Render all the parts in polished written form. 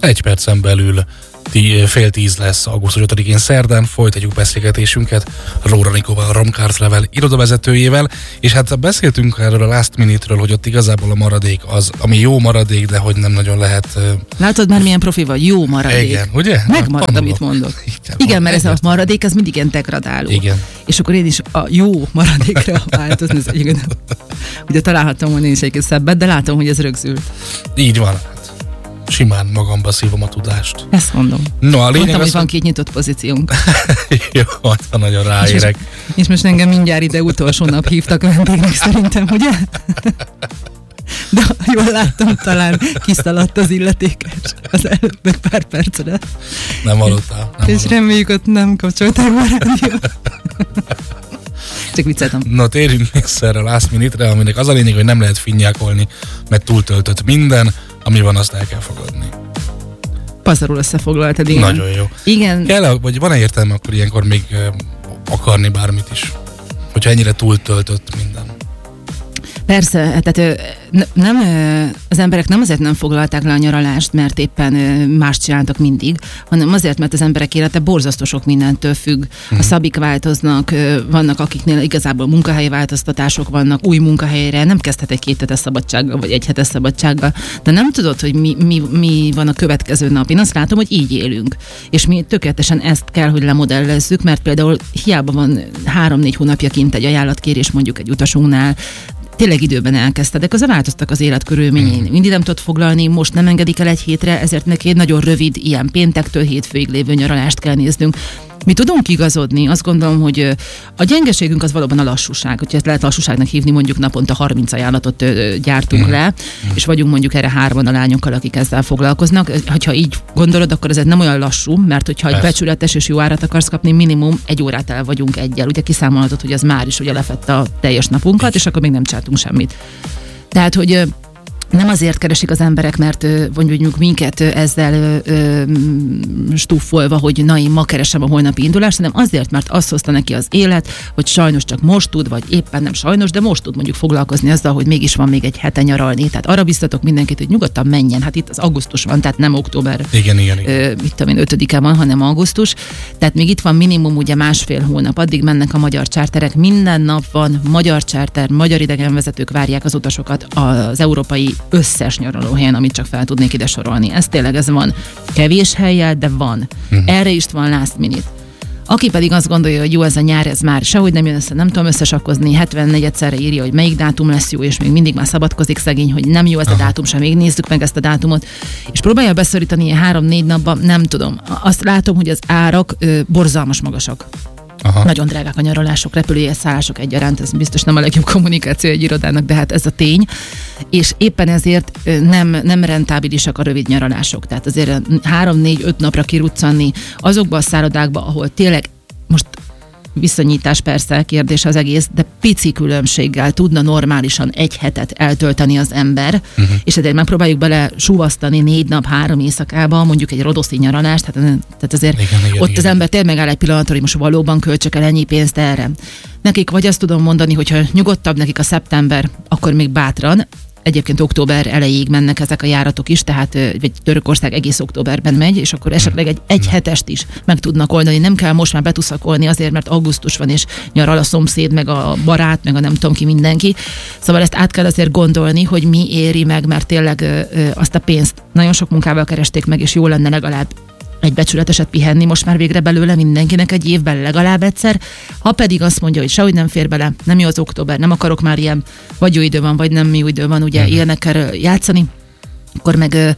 Egy percen belül 9:30 lesz augusztus 5-én szerdán, folytatjuk beszélgetésünket Róra Nikóval, a Romcards Level irodavezetőjével, és hát beszéltünk erről a last minute-ről, hogy ott igazából a maradék az, ami jó maradék, de hogy nem nagyon lehet... Látod már milyen profi vagy, jó maradék. Igen, ugye? Megmarad, amit mondok. Igen, mert ez a maradék, ez mindig ilyen degradáló. Igen. És akkor én is a jó maradékra változni, ugye találhattam volna én is egy szebbet, de látom, hogy ez rögzült. Így van. Simán magamba szívom a tudást. Ezt mondom. No, a lényeg mondtam, az, hogy van két nyitott pozíciónk. Jó, hát nagyon ráérek. És most engem mindjárt ide utolsó nap hívtak vendégnek szerintem, ugye? De jól láttam, talán kiszaladt az illetékes az előbb egy pár percre. Nem hallottál. És reméljük, ott nem kapcsolták a rádiót. Csak vicceltem. Na, térjünk vissza erre a last minute-re, aminek az a lényeg, hogy nem lehet finnyákolni, mert túltöltött minden, ami van, azt el kell fogadni. Pazarul összefoglaltad, igen. Nagyon jó. Igen. Vagy van-e értelme akkor ilyenkor még akarni bármit is? Hogyha ennyire túltöltött minden. Persze, tehát nem, az emberek nem azért nem foglalták le a nyaralást, mert éppen más csináltak mindig, hanem azért, mert az emberek élete borzasztó sok mindentől függ. A szabik változnak, vannak akiknél igazából munkahelyi változtatások vannak, új munkahelyre, nem kezdhet egy 2 hetes szabadsággal, vagy 1 hetes szabadsággal, de nem tudod, hogy mi van a következő nap. Én azt látom, hogy így élünk. És mi tökéletesen ezt kell, hogy lemodellezzük, mert például hiába van 3-4 hónapja kint egy ajánlatkérés mondjuk egy utasunknál, tényleg időben elkezdte, de közben változtak az életkörülményei. Mindig nem tudott foglalni, most nem engedik el egy hétre, ezért neki egy nagyon rövid, ilyen péntektől hétfőig lévő nyaralást kell néznünk. Mi tudunk igazodni, azt gondolom, hogy a gyengeségünk az valóban a lassúság. Hogyha ezt lehet lassúságnak hívni, mondjuk naponta 30 ajánlatot gyártunk le, és vagyunk mondjuk erre 3 a lányokkal, akik ezzel foglalkoznak. Ha így gondolod, akkor ez nem olyan lassú, mert hogyha egy becsületes és jó árat akarsz kapni, minimum 1 órát el vagyunk egyel. Ugye kiszámolhatod, hogy az már is ugye lefette a teljes napunkat, és akkor még nem csináltunk semmit. Tehát, hogy nem azért keresik az emberek, mert mondjuk minket ezzel stuffolva, hogy na, én ma keresem a holnapi indulást, hanem azért, mert azt hozta neki az élet, hogy sajnos csak most tud, vagy éppen nem sajnos, de most tud mondjuk foglalkozni azzal, hogy mégis van még egy hete nyaralni. Tehát arra biztatok mindenkit, hogy nyugodtan menjen. Hát itt az augusztus van, tehát nem október. Igen. Mit tudom én, 5-e van, hanem augusztus. Tehát még itt van minimum ugye 1,5 hónap. Addig mennek a magyar csárterek. Minden nap van magyar csárter, magyar idegenvezetők várják az utasokat az európai összes nyaralóhelyen, amit csak fel tudnék ide sorolni. Ez tényleg ez van. Kevés hellyel, de van. Erre is van last minute. Aki pedig azt gondolja, hogy jó, ez a nyár, ez már sehogy nem jön össze, nem tudom összesakkozni, 74-szerre írja, hogy melyik dátum lesz jó, és még mindig már szabadkozik szegény, hogy nem jó ez a dátum sem, még nézzük meg ezt a dátumot, és próbálja beszorítani ilyen 3-4 napban, nem tudom. Azt látom, hogy az árak borzalmas magasak. Aha. Nagyon drágák a nyaralások, repülőjegyszállások egyaránt, ez biztos nem a legjobb kommunikáció egy irodának, de hát ez a tény. És éppen ezért nem rentábilisak a rövid nyaralások. Tehát azért 3-4-5 napra kiruccanni azokba a szállodákba, ahol tényleg most viszonyítás persze kérdés az egész, de pici különbséggel tudna normálisan 1 hetet eltölteni az ember, és ezért megpróbáljuk bele súvasztani 4 nap, 3 éjszakába, mondjuk egy rodoszi nyaralást, tehát azért igen, az ember tényleg megáll egy pillanatra, hogy most valóban költsök el ennyi pénzt erre. Nekik vagy azt tudom mondani, hogyha nyugodtabb nekik a szeptember, akkor még bátran. Egyébként október elejéig mennek ezek a járatok is, tehát vagy Törökország egész októberben megy, és akkor esetleg egy hetest is meg tudnak oldani. Nem kell most már betuszakolni azért, mert augusztus van, és nyaral a szomszéd, meg a barát, meg a nem tudom ki mindenki. Szóval ezt át kell azért gondolni, hogy mi éri meg, mert tényleg azt a pénzt nagyon sok munkával keresték meg, és jó lenne legalább egy becsületeset pihenni, most már végre belőle mindenkinek egy évben legalább egyszer. Ha pedig azt mondja, hogy sehogy nem fér bele, nem jó az október, nem akarok már ilyen, vagy jó idő van, vagy nem jó idő van, ugye ilyenekkel játszani, akkor meg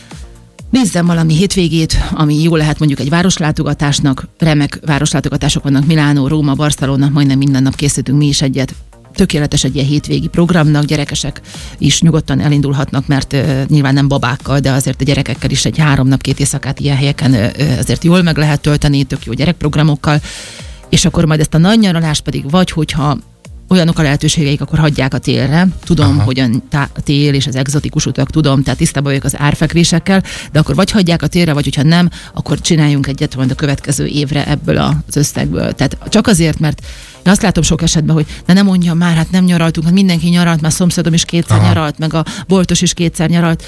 nézzem valami hétvégét, ami jó lehet mondjuk egy városlátogatásnak, remek városlátogatások vannak, Milánó, Róma, Barcelona, majdnem minden nap készítünk mi is egyet. Tökéletes egy ilyen hétvégi programnak, gyerekesek is nyugodtan elindulhatnak, mert nyilván nem babákkal, de azért a gyerekekkel is egy 3 nap, 2 éjszakát ilyen helyeken azért jól meg lehet tölteni, tök jó gyerekprogramokkal, és akkor majd ezt a nagy nyaralást pedig vagy, hogyha olyanok a lehetőségeik, akkor hagyják a télre. Tudom, hogy a tél és az egzotikus utak, tudom, tehát tisztában vagyok az árfekvésekkel, de akkor vagy hagyják a télre, vagy hogyha nem, akkor csináljunk egyet majd a következő évre ebből az összegből. Tehát csak azért, mert én azt látom sok esetben, hogy nem mondjam már, hát nem nyaraltunk, hát mindenki nyaralt, már szomszédom is 2-szer nyaralt, meg a boltos is 2-szer nyaralt.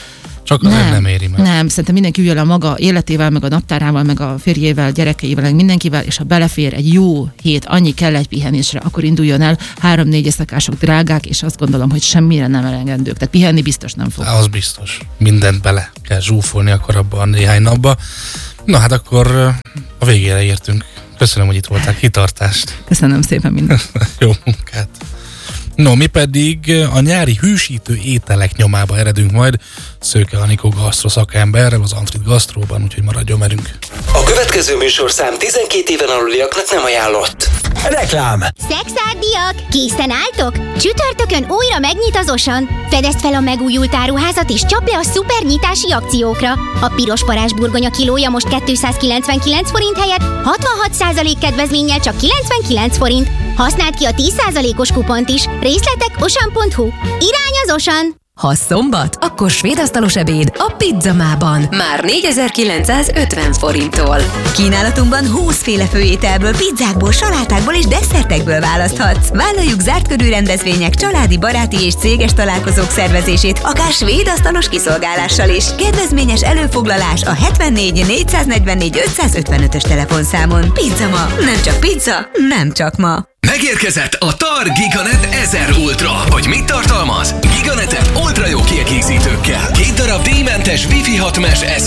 Csak nem éri meg. Nem, szerintem mindenki üljön a maga életével, meg a naptárával, meg a férjével, gyerekeivel, meg mindenkivel, és ha belefér egy jó hét, annyi kell egy pihenésre, akkor induljon el. 3-4 éjszakások drágák, és azt gondolom, hogy semmire nem elegendők. Tehát pihenni biztos nem fog. Az biztos. Mindent bele kell zsúfolni akkor abban néhány napba. Na hát akkor a végére értünk. Köszönöm, hogy itt voltál. Kitartást. Köszönöm szépen mindent. Jó munkát. No, mi pedig a nyári hűsítő ételek nyomába eredünk majd Szőke Anikó gasztroszakemberrel az Antrit Gasztróban, úgyhogy maradjon velünk. A következő műsorszám 12 éven aluliaknak nem ajánlott. Reklám! Szexárdiak, készen álltok? Csütörtökön újra megnyit az Osan. Fedezd fel a megújult áruházat és csapd le a szuper nyitási akciókra. A piros parázs burgonya kilója most 299 forint helyett 66% kedvezménnyel csak 99 forint. Használd ki a 10%-os kupont is. Részletek osan.hu. Irány az Osan! Ha szombat, akkor svédasztalos ebéd a Pizzamában. Már 4950 forinttól. Kínálatunkban 20 féle főételből, pizzákból, salátákból és desszertekből választhatsz. Vállaljuk zárt körű rendezvények, családi, baráti és céges találkozók szervezését, akár svédasztalos kiszolgálással is. Kedvezményes előfoglalás a 74 444 555-ös telefonszámon. Pizzama, nem csak pizza, nem csak ma. Megérkezett a TAR Giganet 1000 Ultra. Hogy mit tartalmaz? Giganetet ultra jó kiegészítőkkel. 2 darab díjmentes Wi-Fi 6 mesh